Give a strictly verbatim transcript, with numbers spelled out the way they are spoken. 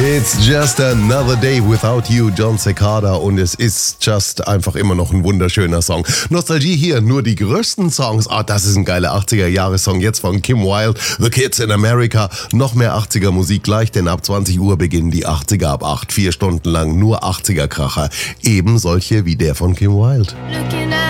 It's just another day without you, Jon Secada, und es ist just einfach immer noch ein wunderschöner Song. Nostalgie hier, nur die größten Songs. Ah, das ist ein geiler achtziger-Jahre-Song jetzt von Kim Wilde, The Kids in America. Noch mehr achtziger-Musik gleich, denn ab zwanzig Uhr beginnen die achtziger ab acht. Vier Stunden lang nur achtziger-Kracher. Eben solche wie der von Kim Wilde.